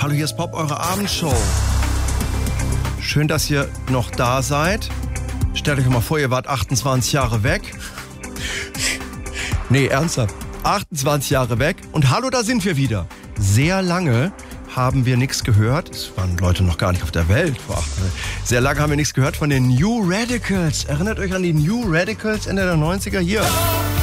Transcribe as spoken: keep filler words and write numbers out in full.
Hallo, hier ist Pop, eure Abendshow. Schön, dass ihr noch da seid. Stellt euch mal vor, ihr wart achtundzwanzig Jahre weg. Nee, ernsthaft. achtundzwanzig Jahre weg. Und hallo, da sind wir wieder. Sehr lange haben wir nichts gehört. Es waren Leute noch gar nicht auf der Welt vor acht Jahren. Sehr lange haben wir nichts gehört von den New Radicals. Erinnert euch an die New Radicals Ende der neunziger? Hier.